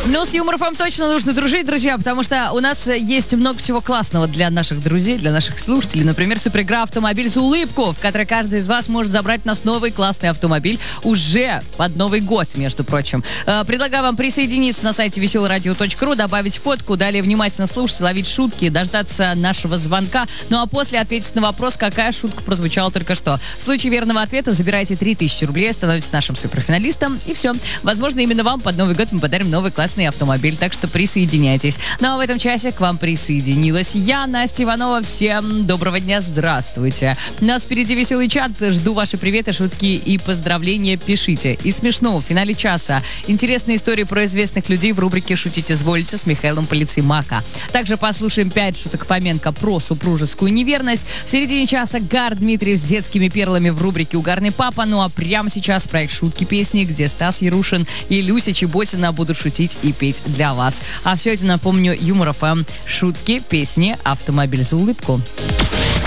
Ну, с Юмор ФМ точно нужно дружить, друзья, потому что у нас есть много всего классного для наших друзей, для наших слушателей. Например, суперигра «Автомобиль за улыбку», в которой каждый из вас может забрать у нас новый классный автомобиль уже под Новый год, между прочим. Предлагаю вам присоединиться на сайте веселорадио.ру, добавить фотку, далее внимательно слушать, ловить шутки, дождаться нашего звонка. Ну а после ответить на вопрос, какая шутка прозвучала только что. В случае верного ответа забирайте 3000 рублей, становитесь нашим суперфиналистом, и все. Возможно, именно вам под Новый год мы подарим новый классный автомобиль, так что присоединяйтесь. Ну а в этом часе к вам присоединилась я, Настя Иванова. Всем доброго дня, здравствуйте. У нас впереди веселый чат, жду ваши приветы, шутки и поздравления, пишите. И смешно, в финале часа интересные истории про известных людей в рубрике «Шутить изволите» с Михаилом Полицеймака. Также послушаем 5 шуток Фоменко про супружескую неверность. В середине часа Гар Дмитриев с детскими перлами в рубрике «Угарный папа». Ну а прямо сейчас проект «Шутки песни», где Стас Ярушин и Люся Чеботина будут шутить и петь для вас. А все это, напомню, Юмор ФМ, шутки, песни, автомобиль за улыбку.